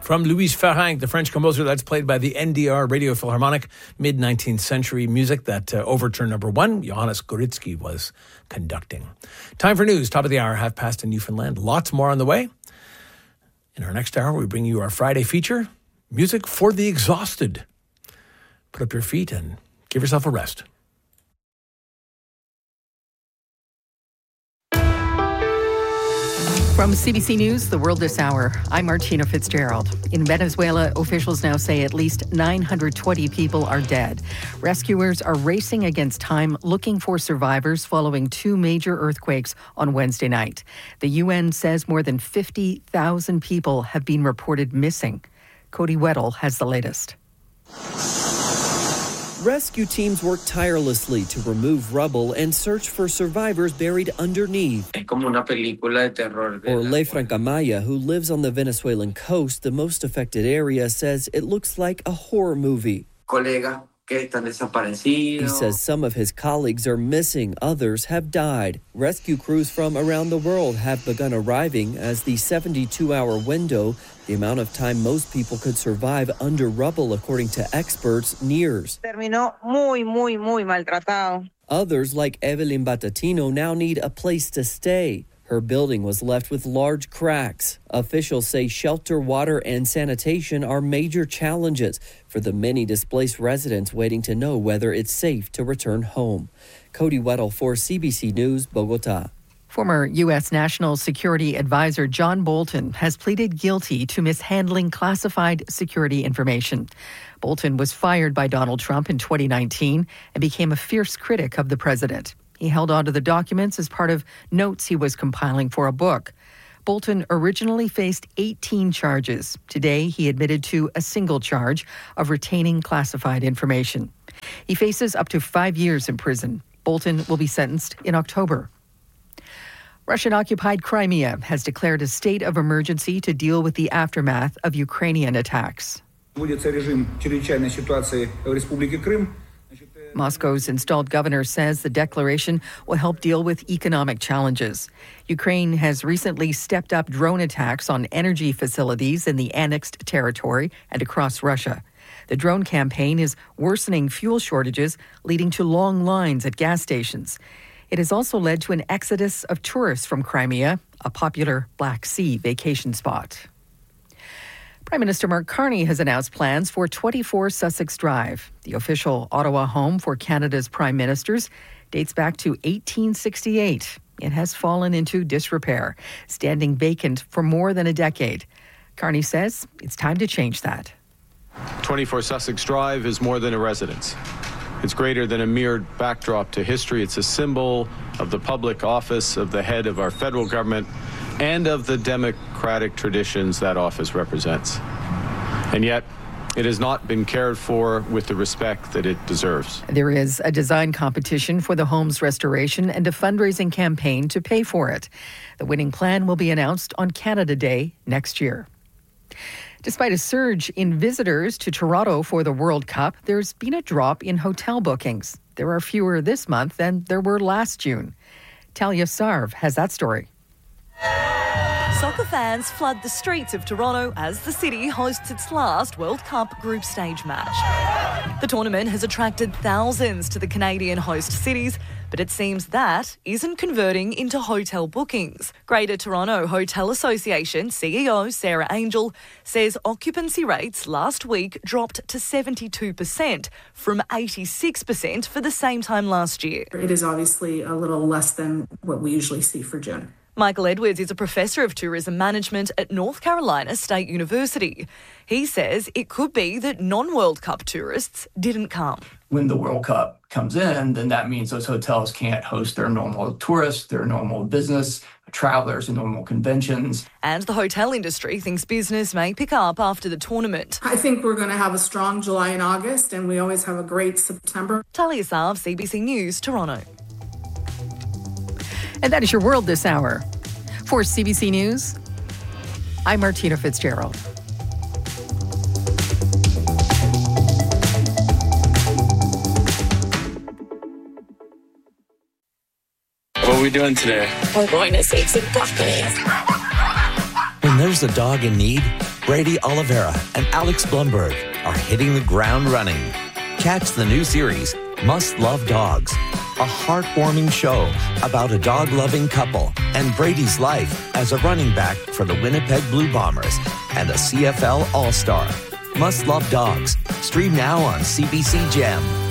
from Louise Farrenc, the French composer that's played by the NDR Radio Philharmonic, mid-19th century music that Overture No. 1, Johannes Goritsky was conducting. Time for news, top of the hour, 5:30 in Newfoundland. Lots more on the way. In our next hour, we bring you our Friday feature, Music for the Exhausted. Put up your feet and give yourself a rest. From CBC News, The World This Hour, I'm Martina Fitzgerald. In Venezuela, officials now say at least 920 people are dead. Rescuers are racing against time, looking for survivors following two major earthquakes on Wednesday night. The UN says more than 50,000 people have been reported missing. Cody Weddle has the latest. Rescue teams work tirelessly to remove rubble and search for survivors buried underneath. Orle Francamaya, who lives on the Venezuelan coast, the most affected area, says it looks like a horror movie. He says some of his colleagues are missing, others have died. Rescue crews from around the world have begun arriving as the 72-hour window, the amount of time most people could survive under rubble, according to experts, nears. Others, like Evelyn Batatino, now need a place to stay. Her building was left with large cracks. Officials say shelter, water, and sanitation are major challenges for the many displaced residents waiting to know whether it's safe to return home. Cody Weddle for CBC News, Bogota. Former U.S. National Security Advisor John Bolton has pleaded guilty to mishandling classified security information. Bolton was fired by Donald Trump in 2019 and became a fierce critic of the president. He held on to the documents as part of notes he was compiling for a book. Bolton originally faced 18 charges. Today, he admitted to a single charge of retaining classified information. He faces up to 5 years in prison. Bolton will be sentenced in October. Russian-occupied Crimea has declared a state of emergency to deal with the aftermath of Ukrainian attacks. Moscow's installed governor says the declaration will help deal with economic challenges. Ukraine has recently stepped up drone attacks on energy facilities in the annexed territory and across Russia. The drone campaign is worsening fuel shortages, leading to long lines at gas stations. It has also led to an exodus of tourists from Crimea, a popular Black Sea vacation spot. Prime Minister Mark Carney has announced plans for 24 Sussex Drive. The official Ottawa home for Canada's prime ministers dates back to 1868. It has fallen into disrepair, standing vacant for more than a decade. Carney says it's time to change that. 24 Sussex Drive is more than a residence. It's greater than a mere backdrop to history. It's a symbol of the public office of the head of our federal government and of the democratic traditions that office represents. And yet, it has not been cared for with the respect that it deserves. There is a design competition for the home's restoration and a fundraising campaign to pay for it. The winning plan will be announced on Canada Day next year. Despite a surge in visitors to Toronto for the World Cup, there's been a drop in hotel bookings. There are fewer this month than there were last June. Talia Sarv has that story. Soccer fans flood the streets of Toronto as the city hosts its last World Cup group stage match. The tournament has attracted thousands to the Canadian host cities, but it seems that isn't converting into hotel bookings. Greater Toronto Hotel Association CEO Sarah Angel says occupancy rates last week dropped to 72% from 86% for the same time last year. It is obviously a little less than what we usually see for June. Michael Edwards is a professor of tourism management at North Carolina State University. He says it could be that non-World Cup tourists didn't come. When the World Cup comes in, then that means those hotels can't host their normal tourists, their normal business, travelers and normal conventions. And the hotel industry thinks business may pick up after the tournament. I think we're going to have a strong July and August, and we always have a great September. Talia Sarv, CBC News, Toronto. And that is your world this hour. For CBC News, I'm Martina Fitzgerald. What are we doing today? We're going to save some puppies. When there's a dog in need, Brady Oliveira and Alex Blumberg are hitting the ground running. Catch the new series, Must Love Dogs, a heartwarming show about a dog-loving couple and Brady's life as a running back for the Winnipeg Blue Bombers and a CFL All-Star. Must Love Dogs. Stream now on CBC Gem.